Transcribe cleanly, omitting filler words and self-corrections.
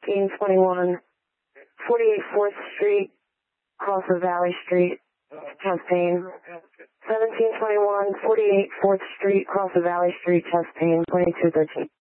1721, 48 4th Street, across of Valley Street, Chastain. 1721, 48 4th Street, across of Valley Street, Chastain, 2213.